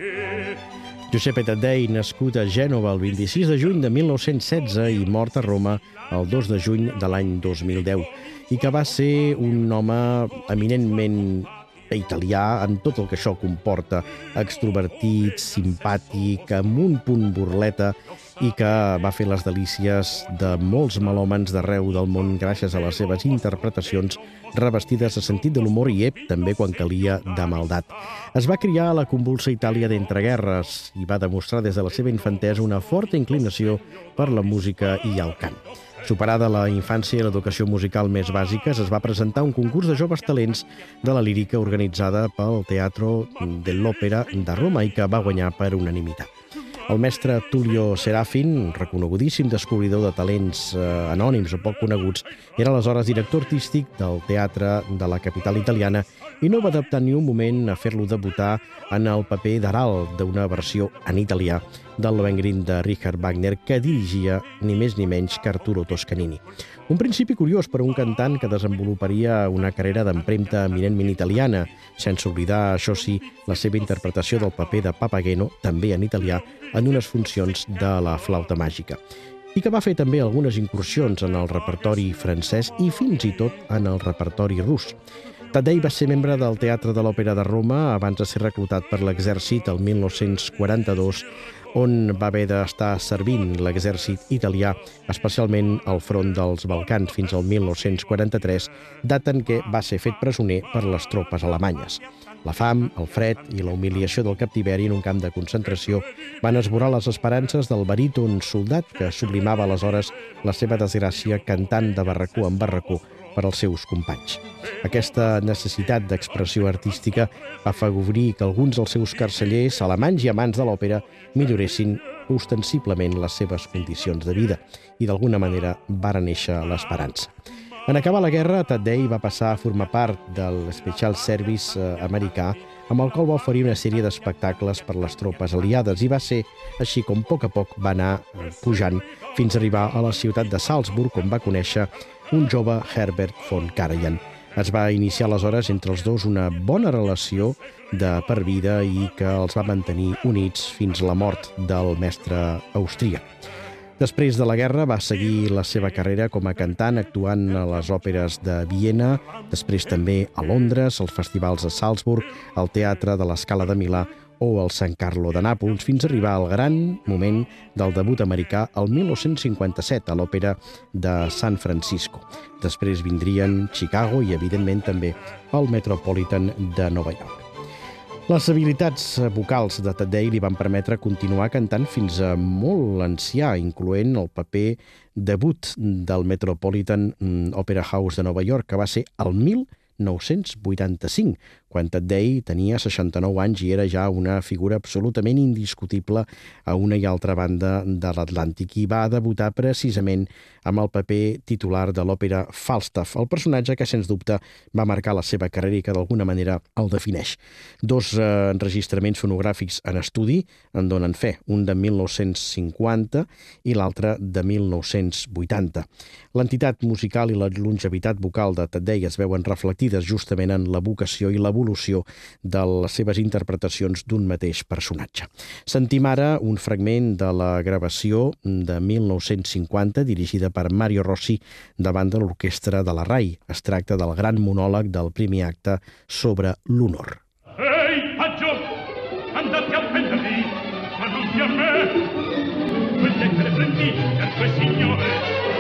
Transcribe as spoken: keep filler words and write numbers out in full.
Giuseppe Taddei, nascut a Gènova el vint-i-sis de juny de mil nou-cents setze i mort a Roma el dos de juny de l'any dos mil deu, i que va ser un home eminentment italià en tot el que això comporta, extrovertit, simpàtic, amb un punt burleta, i que va fer les delícies de molts melòmans d'arreu del món gràcies a les seves interpretacions revestides de sentit de l'humor i, ep, també quan calia, de maldat. Es va criar a la convulsa Itàlia d'entreguerres i va demostrar des de la seva infantesa una forta inclinació per la música i el cant. Superada la infància i l'educació musical més bàsiques, es va presentar un concurs de joves talents de la lírica organitzada pel Teatro dell'Opera de Roma i que va guanyar per unanimitat. El mestre Tullio Serafin, reconegudíssim descobridor de talents eh, anònims o poc coneguts, era aleshores director artístic del teatre de la capital italiana i no va adaptar ni un moment a fer-lo debutar en el paper d'Aral d'una versió en italià del Lohengrin de Richard Wagner que dirigia ni més ni menys que Arturo Toscanini. Un principi curiós per a un cantant que desenvoluparia una carrera d'empremta eminentment italiana, sense oblidar, això sí, la seva interpretació del paper de Papageno, també en italià, en unes funcions de la flauta màgica, i que va fer també algunes incursions en el repertori francès i fins i tot en el repertori rus. Taddei va ser membre del Teatre de l'Òpera de Roma abans de ser reclutat per l'exèrcit el mil nou-cents quaranta-dos, on va haver d'estar servint l'exèrcit italià, especialment al front dels Balcans fins al mil nou-cents quaranta-tres, data en què va ser fet presoner per les tropes alemanyes. La fam, el fred i la humiliació del captiveri en un camp de concentració van esborar les esperances del baríton soldat que sublimava aleshores la seva desgràcia cantant de barracó en barracó per als seus companys. Aquesta necessitat d'expressió artística va afavorir que alguns dels seus carcellers, alemanys i amants de l'òpera, milloressin ostensiblement les seves condicions de vida i d'alguna manera va néixer l'esperança. En acabar la guerra, Taddei va passar a formar part del Special Service americà, amb el qual va oferir una sèrie d'espectacles per les tropes aliades i va ser així com a poc a poc va anar pujant fins a arribar a la ciutat de Salzburg, on va conèixer un jove Herbert von Karajan. Es va iniciar aleshores entre els dos una bona relació de per vida i que els va mantenir units fins a la mort del mestre austríac. Després de la guerra va seguir la seva carrera com a cantant, actuant a les òperes de Viena, després també a Londres, als festivals de Salzburg, al Teatre de la Scala de Milà o al San Carlo de Nàpols, fins a arribar al gran moment del debut americà el mil nou-cents cinquanta-set a l'òpera de San Francisco. Després vindrien Chicago i, evidentment, també el Metropolitan de Nova York. Les habilitats vocals de Taddei li van permetre continuar cantant fins a molt ancià, incloent el paper debut del Metropolitan Opera House de Nova York, que va ser el mil nou-cents vuitanta-cinc, quan Taddei tenia seixanta-nou anys i era ja una figura absolutament indiscutible a una i altra banda de l'Atlàntic, i va debutar precisament amb el paper titular de l'òpera Falstaff, el personatge que, sens dubte, va marcar la seva carrera i que d'alguna manera el defineix. Dos eh, enregistraments fonogràfics en estudi en donen fe, un de mil nou-cents cinquanta i l'altre de mil nou-cents vuitanta. L'entitat musical i la longevitat vocal de Taddei es veuen reflectides justament en la vocació i l'evolució de les seves interpretacions d'un mateix personatge. Sentim ara un fragment de la gravació de mil nou-cents cinquanta dirigida per Mario Rossi davant de l'orquestra de la RAI. Es tracta del gran monòleg del primer acte sobre l'honor. Ehi, Paggio! Andate a prenderli, ma non a me! Quelle tre prendi per quel signore